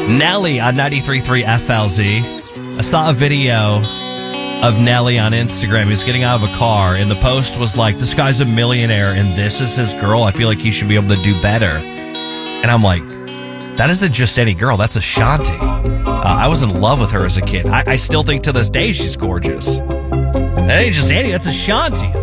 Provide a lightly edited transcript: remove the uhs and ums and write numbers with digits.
Nelly on 93.3 FLZ. I saw a video of Nelly on Instagram. He's getting out of a car, and the post was like, this guy's a millionaire, and this is his girl. I feel like he should be able to do better. And I'm like, that isn't just any girl. That's Ashanti. I was in love with her as a kid. I still think to this day she's gorgeous. That ain't just Annie. That's Ashanti.